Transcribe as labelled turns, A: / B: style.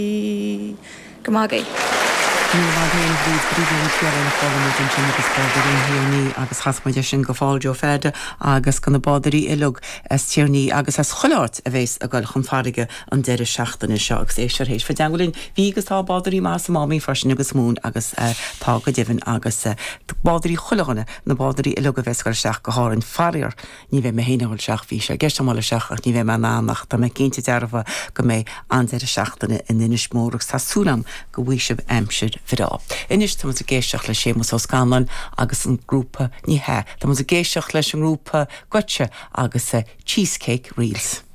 A: Gomagay.
B: agus hasmuidir sin go fáilú féide agus gan na bádarí ilug tíirní agus as choláirt a bhés a gáil chun farige an deire seachtainna seo agus éisiir hééis fa deanglinn vígus tá bádarí más máí farsin agus mún agus tá go dihann agus bádarí cholána na bádarí ilug a bheitscail seach go háir an farir ní bheith me héanail seach hí sé geiste mála seach ní bheith me nánach tá me cinnte dearfa go mé an deire seachtainna in inis mórach tásúlam go bhuiisih aimsir virá. Inis tá a géisteach le sémas ó Scanlan agus an grúpa ní he. Tá a géisteach leis an grúpa goite agus Cheesecake Reels.